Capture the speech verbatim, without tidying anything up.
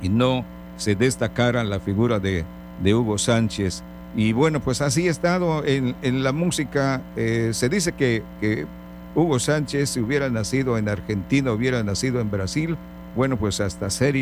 y no se destacara la figura de, de Hugo Sánchez. Y bueno, pues así ha estado en, en la música. Eh, se dice que, que Hugo Sánchez, si hubiera nacido en Argentina, hubiera nacido en Brasil, bueno, pues hasta series